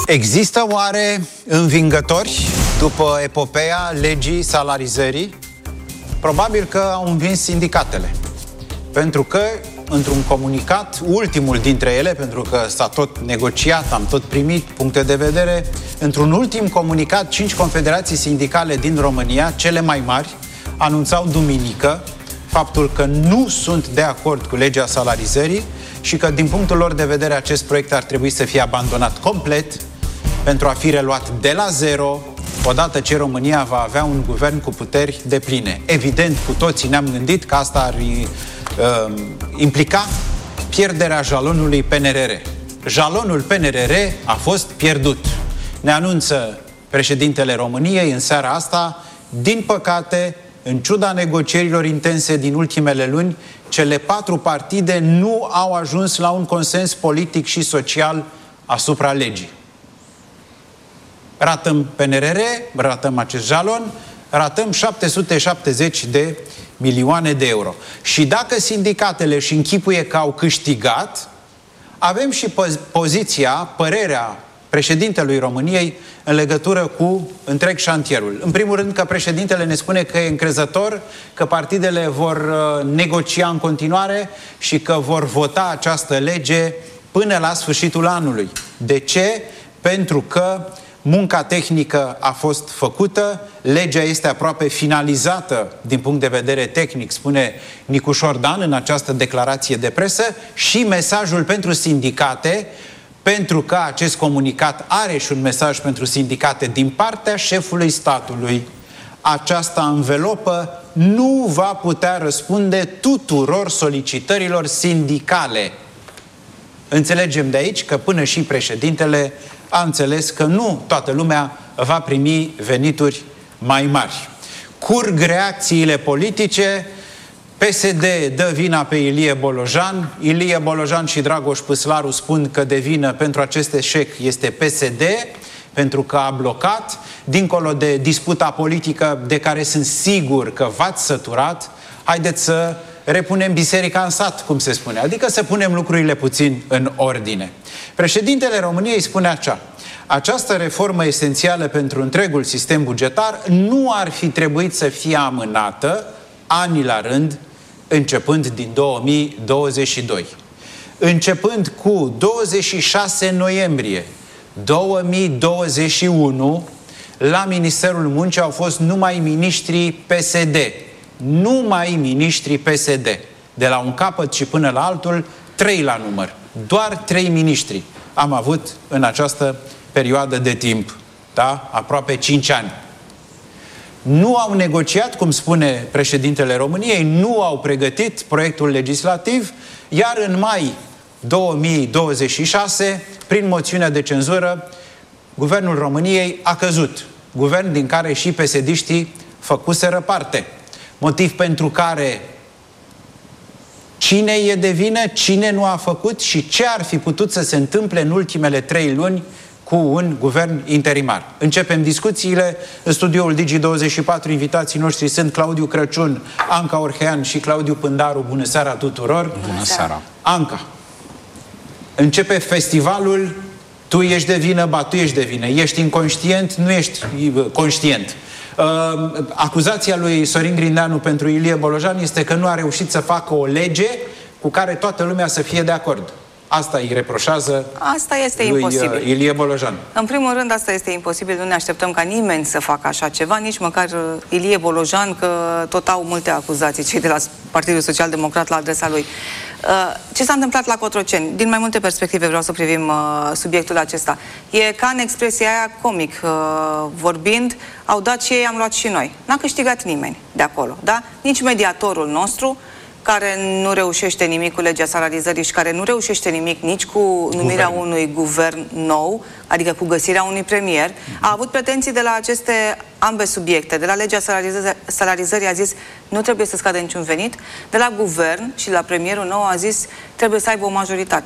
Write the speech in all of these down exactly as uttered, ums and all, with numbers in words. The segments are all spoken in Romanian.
Există oare învingători după epopeea legii salarizării? Probabil că au învins sindicatele. Pentru că, într-un comunicat, ultimul dintre ele, pentru că s-a tot negociat, am tot primit puncte de vedere, într-un ultim comunicat, cinci confederații sindicale din România, cele mai mari, anunțau duminică faptul că nu sunt de acord cu legea salarizării și că, din punctul lor de vedere, acest proiect ar trebui să fie abandonat complet pentru a fi reluat de la zero, odată ce România va avea un guvern cu puteri depline. Evident, cu toții ne-am gândit că asta ar uh, implica pierderea jalonului P N R R. Jalonul P N R R a fost pierdut. Ne anunță președintele României în seara asta, din păcate, în ciuda negocierilor intense din ultimele luni, cele patru partide nu au ajuns la un consens politic și social asupra legii. Ratăm P N R R, ratăm acest jalon, ratăm șapte sute șaptezeci de milioane de euro. Și dacă sindicatele își închipuie că au câștigat, avem și poziția, părerea președintelui României în legătură cu întreg șantierul. În primul rând că președintele ne spune că e încrezător, că partidele vor negocia în continuare și că vor vota această lege până la sfârșitul anului. De ce? Pentru că munca tehnică a fost făcută, legea este aproape finalizată din punct de vedere tehnic, spune Nicu Șordan în această declarație de presă, și mesajul pentru sindicate, pentru că acest comunicat are și un mesaj pentru sindicate din partea șefului statului. Această anvelopă nu va putea răspunde tuturor solicitărilor sindicale. Înțelegem de aici că până și președintele a înțeles că nu toată lumea va primi venituri mai mari. Curg reacțiile politice, P S D dă vina pe Ilie Bolojan, Ilie Bolojan și Dragoș Păslaru spun că de vină pentru acest eșec este P S D, pentru că a blocat, dincolo de disputa politică de care sunt sigur că v-ați săturat, haideți să repunem biserica în sat, cum se spune, adică să punem lucrurile puțin în ordine. Președintele României spune așa: această reformă esențială pentru întregul sistem bugetar nu ar fi trebuit să fie amânată ani la rând, începând din două mii douăzeci și doi. Începând cu douăzeci și șase noiembrie două mii douăzeci și unu, la Ministerul Muncii au fost numai miniștrii P S D. Numai miniștrii P S D. De la un capăt și până la altul, trei la număr. Doar trei miniștri am avut în această perioadă de timp. Da? Aproape cinci ani. Nu au negociat, cum spune președintele României, nu au pregătit proiectul legislativ, iar în mai două mii douăzeci și șase, prin moțiunea de cenzură, Guvernul României a căzut. Guvern din care și P S D-știi făcuseră parte. Motiv pentru care cine e de vină, cine nu a făcut și ce ar fi putut să se întâmple în ultimele trei luni cu un guvern interimar. Începem discuțiile. În studioul Digi douăzeci și patru, invitații noștri sunt Claudiu Crăciun, Anca Orhean și Claudiu Pândaru. Bună seara tuturor! Bună seara! Anca, începe festivalul Tu ești de vină, ba tu ești de vină. Ești inconștient, nu ești conștient. Uh, acuzația lui Sorin Grindeanu pentru Ilie Bolojan este că nu a reușit să facă o lege cu care toată lumea să fie de acord. Asta îi reproșează Asta este lui imposibil. Ilie Bolojan. În primul rând, asta este imposibil. Nu ne așteptăm ca nimeni să facă așa ceva, nici măcar Ilie Bolojan, că tot au multe acuzații cei de la Partidul Social Democrat la adresa lui. Ce s-a întâmplat la Cotroceni? Din mai multe perspective vreau să privim subiectul acesta. E ca în expresia aia comic, vorbind, au dat și ei, am luat și noi. N-a câștigat nimeni de acolo, da? Nici mediatorul nostru, care nu reușește nimic cu legea salarizării și care nu reușește nimic nici cu numirea guvern. unui guvern nou, adică cu găsirea unui premier, a avut pretenții de la aceste ambe subiecte. De la legea salarizării a zis nu trebuie să scadă niciun venit, de la guvern și la premierul nou a zis trebuie să aibă o majoritate.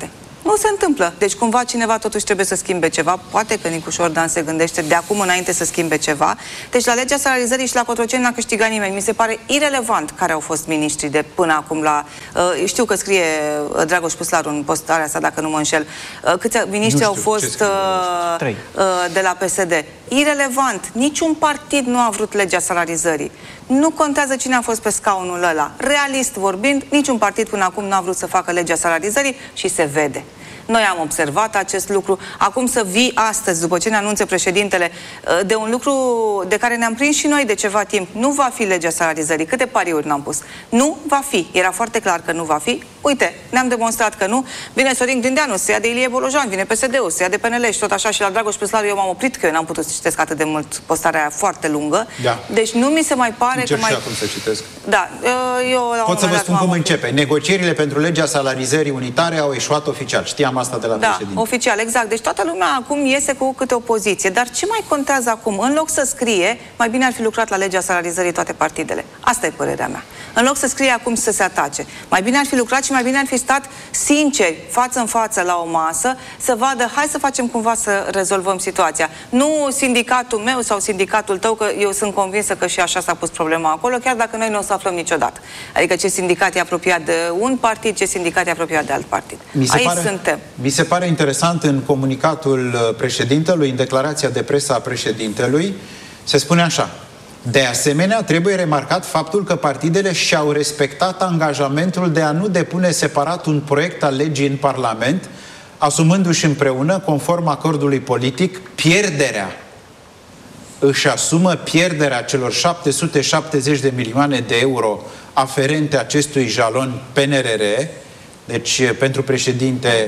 Nu se întâmplă. Deci cumva cineva totuși trebuie să schimbe ceva. Poate că Nicușor Dan se gândește de acum înainte să schimbe ceva. Deci la legea salarizării și la Cotroceni n-a câștigat nimeni. Mi se pare irelevant care au fost miniștrii de până acum la... Uh, știu că scrie uh, Dragoș Puslaru în postarea asta, dacă nu mă înșel. Uh, câți miniștri au fost uh, uh, de la P S D. Irelevant. Niciun partid nu a vrut legea salarizării. Nu contează cine a fost pe scaunul ăla. Realist vorbind, niciun partid până acum nu a vrut să facă legea salarizării și se vede. Noi am observat acest lucru. Acum să vii astăzi, după ce ne anunțe președintele, de un lucru de care ne-am prins și noi de ceva timp. Nu va fi legea salarizării. Câte pariuri n-am pus? Nu va fi. Era foarte clar că nu va fi. Uite, ne-am demonstrat că nu. Vine Sorin Grindeanu, se ia de Ilie Bolojan, vine P S D-ul, se ia de P N L și tot așa. Și la Dragoș Puslaru eu m-am oprit, că eu n-am putut să citesc atât de mult postarea aia foarte lungă. Da. Deci nu mi se mai pare Încerc că mai... și acum să citesc. Da, eu... Pot să vă spun cum începe. Negocierile pentru legea salarizării unitare au eșuat oficial. Știam asta de la da, președinte. Oficial, exact. Deci toată lumea acum iese cu câte o poziție. Dar ce mai contează acum? În loc să scrie, mai bine ar fi lucrat la legea salarizării toate partidele. Asta e părerea mea. În loc să scrie acum să se atace. Mai bine ar fi lucrat și mai bine ar fi stat sinceri, față în față la o masă, să vadă, hai să facem cumva să rezolvăm situația. Nu sindicatul meu sau sindicatul tău, că eu sunt convinsă că și așa s-a pus problema acolo, chiar dacă noi nu o să aflăm niciodată. Adică ce sindicat e apropiat de un partid, ce sindicat e apropiat de alt partid. Mi se Aici pare, suntem. Mi se pare interesant în comunicatul președintelui, în declarația de presă a președintelui, se spune așa: de asemenea, trebuie remarcat faptul că partidele și-au respectat angajamentul de a nu depune separat un proiect al legii în Parlament, asumându-și împreună, conform acordului politic, pierderea. Își asumă pierderea celor șapte sute șaptezeci de milioane de euro aferente acestui jalon P N R R. Deci, pentru președinte,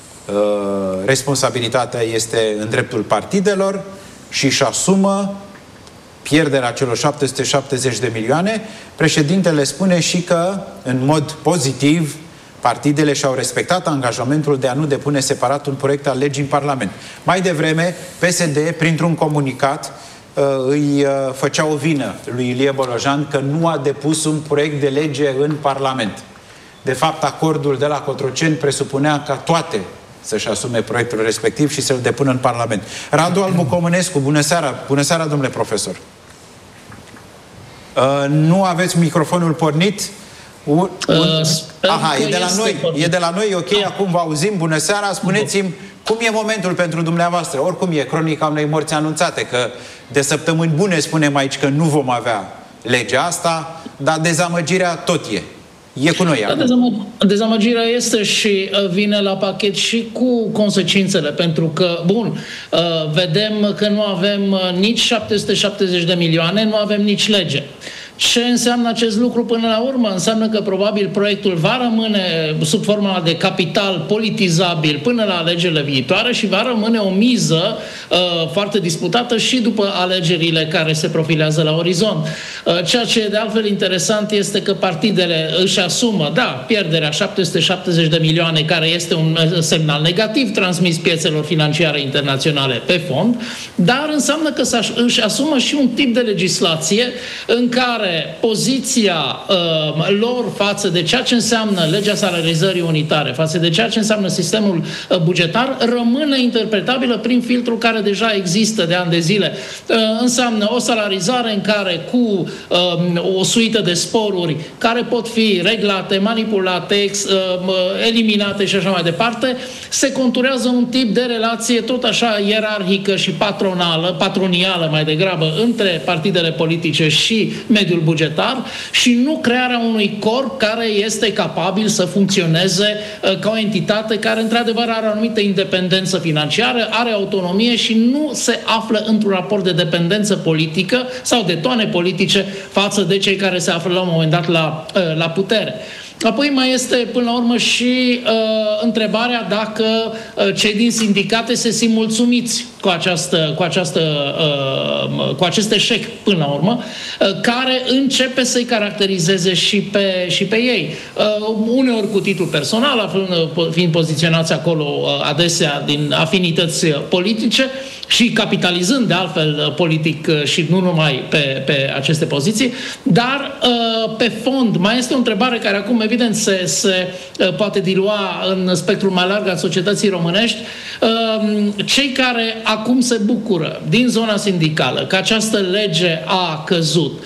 responsabilitatea este în dreptul partidelor și își asumă pierderea celor șapte sute șaptezeci de milioane. Președintele spune și că, în mod pozitiv, partidele și-au respectat angajamentul de a nu depune separat un proiect al legii în Parlament. Mai devreme, P S D, printr-un comunicat, îi făcea o vină lui Ilie Bolojan că nu a depus un proiect de lege în Parlament. De fapt, acordul de la Cotroceni presupunea ca toate să-și asume proiectul respectiv și să-l depună în Parlament. Radu Almu Comănescu, bună seara! Bună seara, domnule profesor! Uh, nu aveți microfonul pornit? Un, un... Uh, Aha, e de la noi, pornit. e de la noi, ok, ah. Acum vă auzim, bună seara, spuneți-mi cum e momentul pentru dumneavoastră? Oricum e cronica unei morți anunțate, că de săptămâni bune spunem aici că nu vom avea legea asta, dar dezamăgirea tot e. E cu noi. Da, dezamă- dezamăgirea este și vine la pachet și cu consecințele, pentru că, bun, vedem că nu avem nici șapte sute șaptezeci de milioane, nu avem nici lege. Ce înseamnă acest lucru până la urmă? Înseamnă că probabil proiectul va rămâne sub forma de capital politizabil până la alegerile viitoare și va rămâne o miză uh, foarte disputată și după alegerile care se profilează la orizont. Uh, ceea ce e de altfel interesant este că partidele își asumă, da, pierderea șapte sute șaptezeci de milioane, care este un semnal negativ transmis piețelor financiare internaționale pe fond, dar înseamnă că își asumă și un tip de legislație în care poziția uh, lor față de ceea ce înseamnă legea salarizării unitare, față de ceea ce înseamnă sistemul uh, bugetar, rămâne interpretabilă prin filtrul care deja există de ani de zile. Uh, înseamnă o salarizare în care cu uh, o suită de sporuri care pot fi reglate, manipulate, ex, uh, eliminate și așa mai departe, se conturează un tip de relație tot așa ierarhică și patronală, patronială mai degrabă, între partidele politice și mediul bugetar și nu crearea unui corp care este capabil să funcționeze uh, ca o entitate care într-adevăr are o anumită independență financiară, are autonomie și nu se află într-un raport de dependență politică sau de toane politice față de cei care se află la un moment dat la, uh, la putere. Apoi mai este, până la urmă, și uh, întrebarea dacă uh, cei din sindicate se simt mulțumiți cu, această, cu, această, uh, cu acest eșec, până la urmă, uh, care începe să-i caracterizeze și pe, și pe ei. Uh, uneori cu titlu personal, fiind poziționați acolo uh, adesea din afinități politice, și capitalizând de altfel politic și nu numai pe, pe aceste poziții, dar pe fond mai este o întrebare care acum evident se, se poate dilua în spectrul mai larg al societății românești. Cei care acum se bucură din zona sindicală că această lege a căzut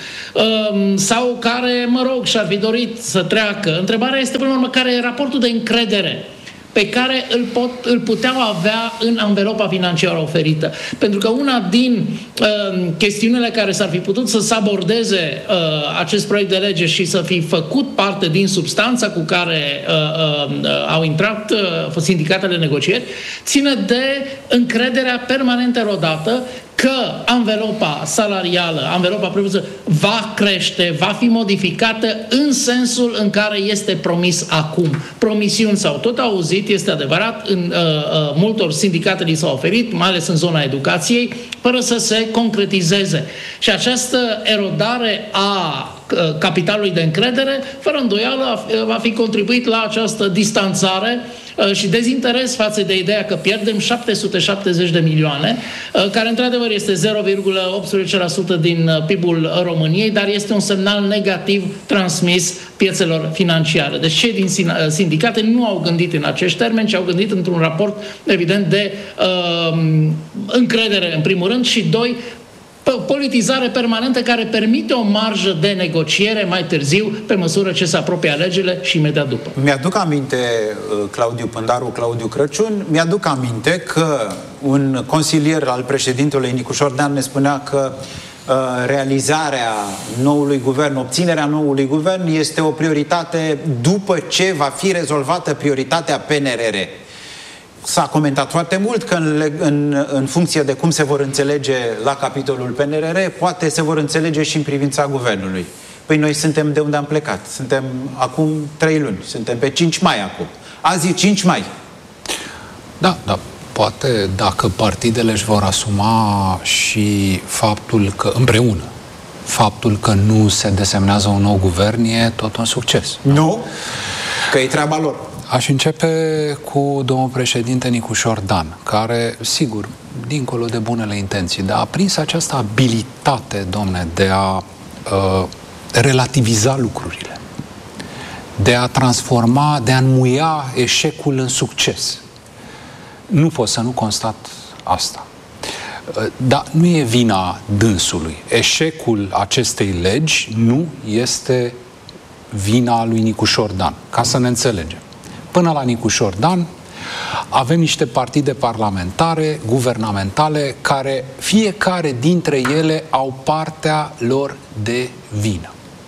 sau care, mă rog, și-ar fi dorit să treacă, întrebarea este până la urmă care e raportul de încredere pe care îl, pot, îl puteau avea în anvelopa financiară oferită. Pentru că una din uh, chestiunile care s-ar fi putut să sabordeze uh, acest proiect de lege și să fi făcut parte din substanța cu care uh, uh, au intrat uh, sindicatele negocieri, ține de încrederea permanent erodată că anvelopa salarială, anvelopa prevăzută va crește, va fi modificată în sensul în care este promis acum. Promisiuni s-au tot auzit, este adevărat, în uh, uh, multor sindicate li s-au oferit, mai ales în zona educației, fără să se concretizeze. Și această erodare a capitalului de încredere, fără îndoială, va fi contribuit la această distanțare și dezinteres față de ideea că pierdem șapte sute șaptezeci de milioane, care într-adevăr este zero virgulă optsprezece la sută din P I B-ul României, dar este un semnal negativ transmis piețelor financiare. Deci cei din sindicate nu au gândit în acești termeni, ci au gândit într-un raport, evident, de uh, încredere, în primul rând, și doi, politizare permanentă care permite o marjă de negociere mai târziu, pe măsură ce se apropie alegerile și imediat după. Mi-aduc aminte, Claudiu Pândaru, Claudiu Crăciun, mi-aduc aminte că un consilier al președintelui Nicu Șordean ne spunea că uh, realizarea noului guvern, obținerea noului guvern este o prioritate după ce va fi rezolvată prioritatea P N R R. S-a comentat foarte mult că în, în, în funcție de cum se vor înțelege la capitolul P N R R, poate se vor înțelege și în privința guvernului. Păi noi suntem de unde am plecat. Suntem acum trei luni. Suntem pe cinci mai acum. Azi e cinci mai. Da, da. Poate dacă partidele își vor asuma și faptul că împreună, faptul că nu se desemnează un nou guvern e tot un succes. Nu? Că e treaba lor. Aș începe cu domnul președinte Nicu Șordan, care, sigur, dincolo de bunele intenții, dar a prins această abilitate, domne, de a uh, relativiza lucrurile, de a transforma, de a înmuia eșecul în succes. Nu pot să nu constat asta. Uh, dar nu e vina dânsului. Eșecul acestei legi nu este vina lui Nicu Șordan, ca să ne înțelegem. Până la Nicu Șordan avem niște partide parlamentare, guvernamentale, care fiecare dintre ele au partea lor de vină.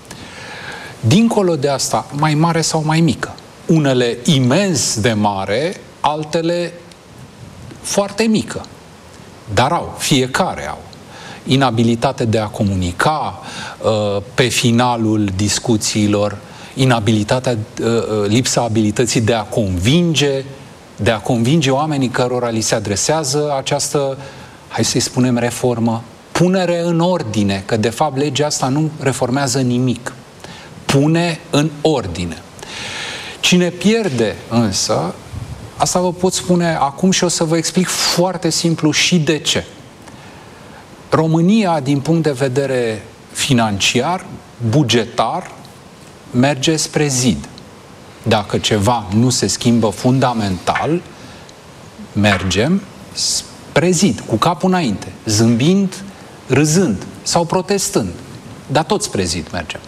Dincolo de asta, mai mare sau mai mică. Unele imens de mare, altele foarte mică. Dar au, fiecare au. Inabilitate de a comunica pe finalul discuțiilor, inabilitatea, lipsa abilității de a convinge, de a convinge oamenii cărora li se adresează această, hai să-i spunem, reformă, punere în ordine, că de fapt legea asta nu reformează nimic. Pune în ordine. Cine pierde însă, asta vă pot spune acum și o să vă explic foarte simplu și de ce. România, din punct de vedere financiar, bugetar, merge spre zid. Dacă ceva nu se schimbă fundamental, mergem spre zid, cu capul înainte, zâmbind, râzând sau protestând. Dar tot spre zid mergem.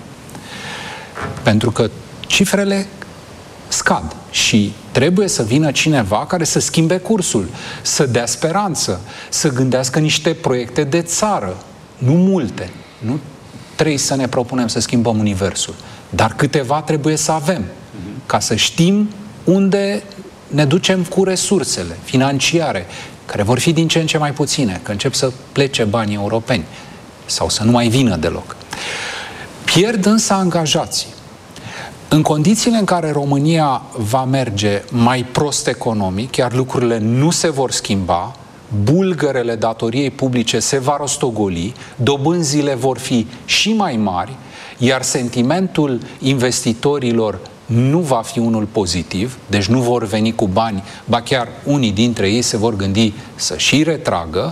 Pentru că cifrele scad și trebuie să vină cineva care să schimbe cursul, să dea speranță, să gândească niște proiecte de țară, nu multe, nu trebuie să ne propunem să schimbăm universul, dar câteva trebuie să avem, ca să știm unde ne ducem cu resursele financiare, care vor fi din ce în ce mai puține, că încep să plece banii europeni sau să nu mai vină deloc. Pierd însă angajații. În condițiile în care România va merge mai prost economic, iar lucrurile nu se vor schimba, bulgărele datoriei publice se va rostogoli, dobânzile vor fi și mai mari, iar sentimentul investitorilor nu va fi unul pozitiv, deci nu vor veni cu bani, ba chiar unii dintre ei se vor gândi să și retragă,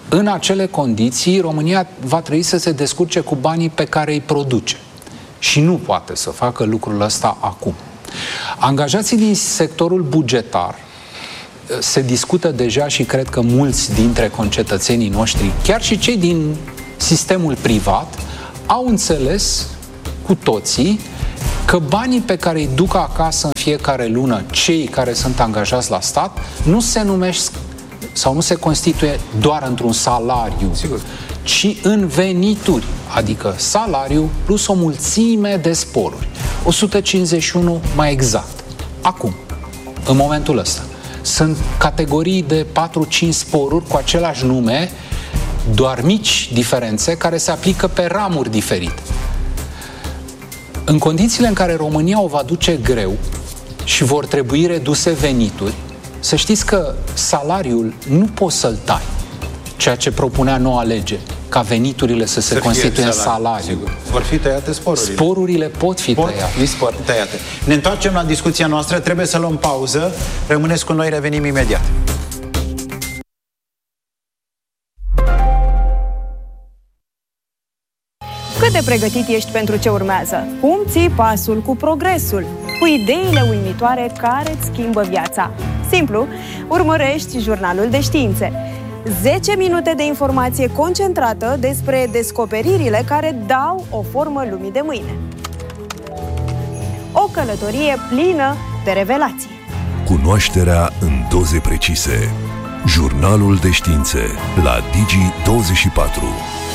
În acele condiții, România va trebui să se descurce cu banii pe care îi produce. Și nu poate să facă lucrul ăsta acum. Angajații din sectorul bugetar, se discută deja și cred că mulți dintre concetățenii noștri, chiar și cei din sistemul privat, au înțeles cu toții că banii pe care îi duc acasă în fiecare lună cei care sunt angajați la stat nu se numesc sau nu se constituie doar într-un salariu, sigur, ci în venituri, adică salariu plus o mulțime de sporuri. o sută cincizeci și unu mai exact. Acum, în momentul ăsta, sunt categorii de patru cinci sporuri cu același nume, doar mici diferențe care se aplică pe ramuri diferite. În condițiile în care România o va duce greu și vor trebui reduse venituri, să știți că salariul nu poți să-l tai, ceea ce propunea noua lege, ca veniturile să se să constituie în salariu. Sigur. Vor fi tăiate sporurile. Sporurile pot fi pot tăiate. Pot fi tăiate. Ne întoarcem la discuția noastră, trebuie să luăm pauză. Rămâneți cu noi, revenim imediat. Cât de pregătit ești pentru ce urmează? Cum ții pasul cu progresul? Cu ideile uimitoare care îți schimbă viața? Simplu, urmărești Jurnalul de Științe. zece minute de informație concentrată despre descoperirile care dau o formă lumii de mâine. O călătorie plină de revelații. Cunoașterea în doze precise. Jurnalul de Științe la Digi douăzeci și patru.